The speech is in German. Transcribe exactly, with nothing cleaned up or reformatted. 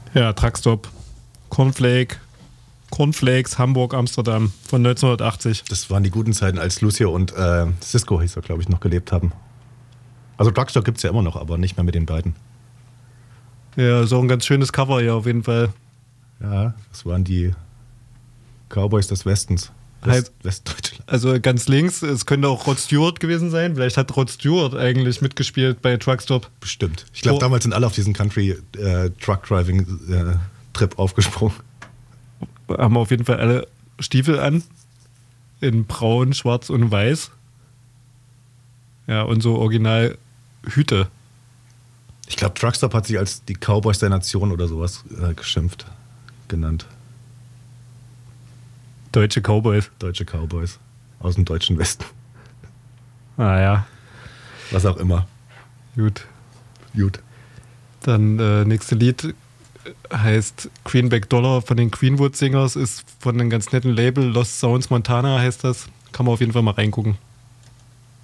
Ja, Truckstop. Cornflake. Cornflakes, Hamburg, Amsterdam von neunzehnhundertachtzig. Das waren die guten Zeiten, als Lucio und äh, Cisco, hieß er, glaube ich, noch gelebt haben. Also Truckstop gibt es ja immer noch, aber nicht mehr mit den beiden. Ja, so ein ganz schönes Cover hier auf jeden Fall. Ja, das waren die Cowboys des Westens. West, Westdeutschland. Also ganz links, es könnte auch Rod Stewart gewesen sein. Vielleicht hat Rod Stewart eigentlich mitgespielt bei Truckstop. Bestimmt. Ich glaube, oh. damals sind alle auf diesen Country-Truck-Driving-Trip äh, aufgesprungen. Haben auf jeden Fall alle Stiefel an. In braun, schwarz und weiß. Ja, und so original Hüte. Ich glaube, Truckstop hat sich als die Cowboys der Nation oder sowas äh, geschimpft, genannt. Deutsche Cowboys. Deutsche Cowboys. Aus dem deutschen Westen. Ah ja. Was auch immer. Gut. Gut. Dann äh, nächste Lied heißt Greenback Dollar von den Greenwood Singers, ist von einem ganz netten Label, Lost Sounds Montana heißt das. Kann man auf jeden Fall mal reingucken.